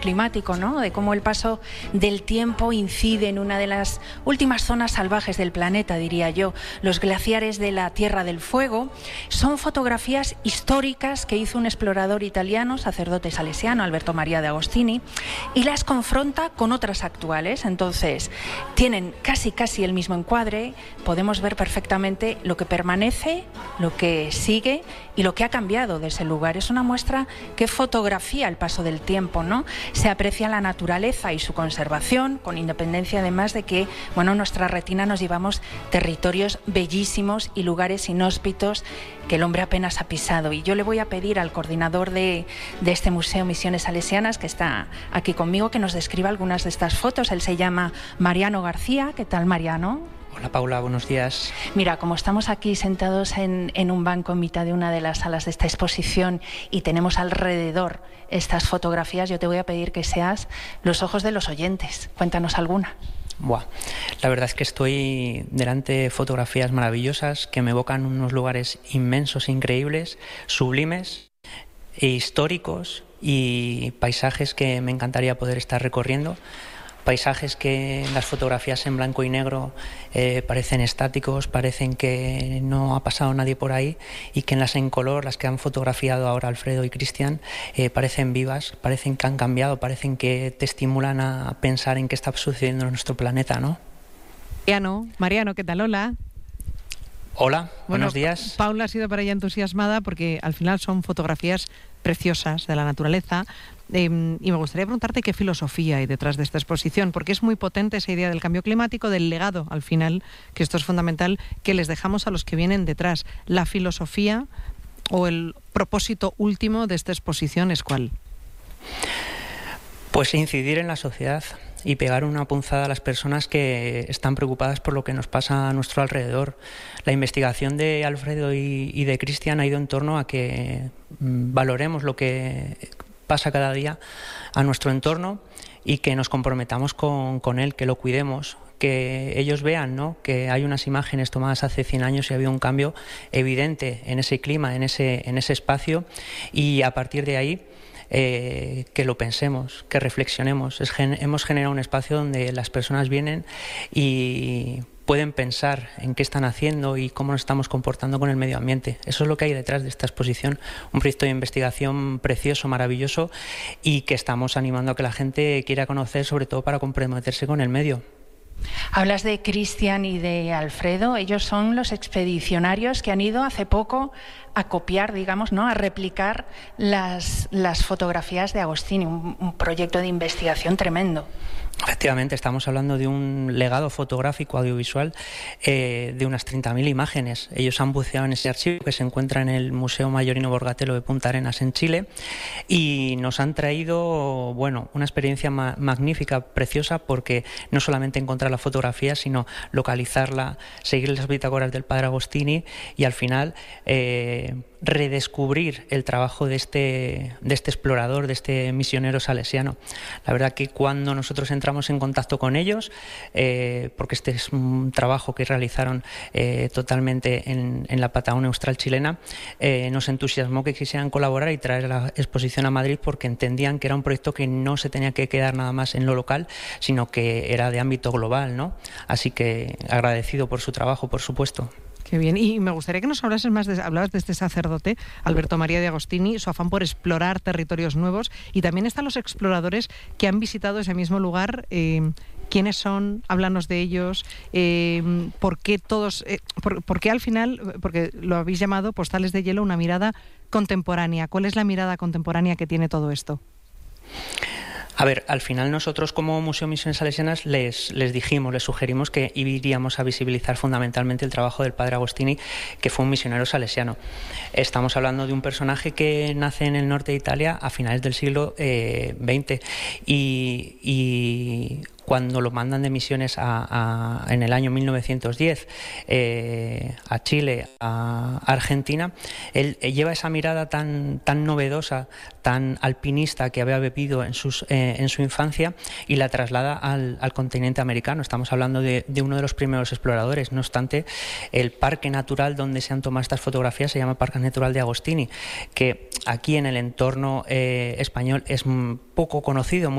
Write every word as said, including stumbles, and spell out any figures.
climático, ¿no? De cómo el paso del tiempo incide en una de las últimas zonas salvajes del planeta, diría yo, los glaciares de la Tierra del Fuego. Son fotografías históricas que hizo un explorador italiano, sacerdote salesiano, Alberto Maria de Agostini, y las confronta con otras actuales. Entonces, tienen casi casi el mismo encuadre, podemos ver perfectamente lo que permanece, lo que sigue y lo que ha cambiado de ese lugar. Es una muestra que fotografía el paso del tiempo, ¿no? Se aprecia la naturaleza y su conservación, con independencia además de que, bueno, en nuestra retina nos llevamos territorios bellísimos y lugares inhóspitos que el hombre apenas ha pisado. Y yo le voy a pedir al coordinador de, de este Museo Misiones Salesianas, que está aquí conmigo, que nos describa algunas de estas fotos. Él se llama Mariano García. ¿Qué tal, Mariano? Hola Paula, buenos días. Mira, como estamos aquí sentados en, en un banco en mitad de una de las salas de esta exposición y tenemos alrededor estas fotografías, yo te voy a pedir que seas los ojos de los oyentes. Cuéntanos alguna. Buah. La verdad es que estoy delante de fotografías maravillosas que me evocan unos lugares inmensos, increíbles, sublimes e históricos, y paisajes que me encantaría poder estar recorriendo. Paisajes que en las fotografías en blanco y negro eh, parecen estáticos, parecen que no ha pasado nadie por ahí, y que en las en color, las que han fotografiado ahora Alfredo y Cristian, eh, parecen vivas, parecen que han cambiado, parecen que te estimulan a pensar en qué está sucediendo en nuestro planeta, ¿no? Mariano, Mariano, ¿qué tal? Hola. Hola, bueno, buenos días. Paula ha sido para ella entusiasmada porque al final son fotografías preciosas de la naturaleza. Eh, y me gustaría preguntarte qué filosofía hay detrás de esta exposición, porque es muy potente esa idea del cambio climático, del legado al final, que esto es fundamental, que les dejamos a los que vienen detrás. La filosofía o el propósito último de esta exposición ¿es cuál? Pues incidir en la sociedad y pegar una punzada a las personas que están preocupadas por lo que nos pasa a nuestro alrededor. La investigación de Alfredo y, y de Cristian ha ido en torno a que mm, valoremos lo que pasa cada día a nuestro entorno y que nos comprometamos con, con él, que lo cuidemos, que ellos vean, ¿no?, que hay unas imágenes tomadas hace cien años y ha habido un cambio evidente en ese clima, en ese, en ese espacio, y a partir de ahí Eh, que lo pensemos, que reflexionemos. Es, gen, hemos generado un espacio donde las personas vienen y pueden pensar en qué están haciendo y cómo nos estamos comportando con el medio ambiente. Eso es lo que hay detrás de esta exposición, un proyecto de investigación precioso, maravilloso, y que estamos animando a que la gente quiera conocer, sobre todo para comprometerse con el medio. Hablas de Cristian y de Alfredo. Ellos son los expedicionarios que han ido hace poco a copiar, digamos, ¿no?, a replicar las, las fotografías de Agostini, un, un proyecto de investigación tremendo. Efectivamente, estamos hablando de un legado fotográfico audiovisual eh, de unas treinta mil imágenes. Ellos han buceado en ese archivo que se encuentra en el Museo Mayorino Borgatelo de Punta Arenas, en Chile, y nos han traído, bueno, una experiencia ma magnífica, preciosa, porque no solamente encontrar la fotografía, sino localizarla, seguir las bitácoras del padre Agostini y al final eh, redescubrir el trabajo de este, de este explorador, de este misionero salesiano. La verdad que cuando nosotros entramos en contacto con ellos, eh, porque este es un trabajo que realizaron eh, totalmente en, en la Patagonia Austral chilena, eh, nos entusiasmó que quisieran colaborar y traer la exposición a Madrid, porque entendían que era un proyecto que no se tenía que quedar nada más en lo local, sino que era de ámbito global, ¿no? Así que agradecido por su trabajo, por supuesto. Qué bien. Y me gustaría que nos hablases más, de, hablabas de este sacerdote, Alberto Maria de Agostini, su afán por explorar territorios nuevos, y también están los exploradores que han visitado ese mismo lugar. Eh, ¿Quiénes son? Háblanos de ellos. Eh, ¿Por qué todos? Eh, por, por qué al final, porque lo habéis llamado Postales de Hielo, una mirada contemporánea? ¿Cuál es la mirada contemporánea que tiene todo esto? A ver, al final nosotros como Museo Misiones Salesianas les, les dijimos, les sugerimos que iríamos a visibilizar fundamentalmente el trabajo del padre Agostini, que fue un misionero salesiano. Estamos hablando de un personaje que nace en el norte de Italia a finales del siglo eh, veinte y, y cuando lo mandan de misiones a, a, en el año mil novecientos diez eh, a Chile, a Argentina, él, él lleva esa mirada tan, tan novedosa, tan alpinista que había vivido en, sus, eh, en su infancia y la traslada al, al continente americano. Estamos hablando de, de uno de los primeros exploradores. No obstante, el parque natural donde se han tomado estas fotografías se llama Parque Natural de Agostini, que aquí en el entorno eh, español es poco conocido, muy